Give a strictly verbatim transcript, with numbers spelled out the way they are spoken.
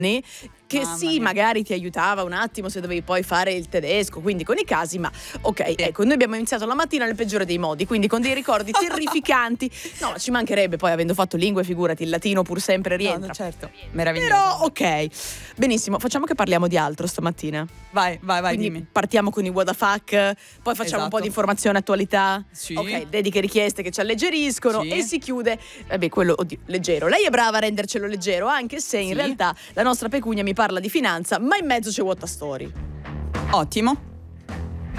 che Mamma sì, mia. magari ti aiutava un attimo se dovevi poi fare il tedesco, quindi con i casi, ma ok, ecco, noi abbiamo iniziato la mattina nel peggiore dei modi, quindi con dei ricordi terrificanti. No, ci mancherebbe, poi avendo fatto lingue, figurati, il latino pur sempre No, rientra. no, certo, meraviglioso. Però ok, benissimo, facciamo che parliamo di altro stamattina. Vai, vai, vai, Quindi dimmi. partiamo con i what the fuck, poi facciamo Esatto. un po' di informazione e attualità. Sì. Ok, dediche e richieste che ci alleggeriscono Sì. e si chiude. Vabbè, quello, oddio, leggero. Lei è brava a rendercelo leggero, anche se in Sì. realtà la nostra pecunia mi parla di finanza, ma in mezzo c'è What a Story. Ottimo.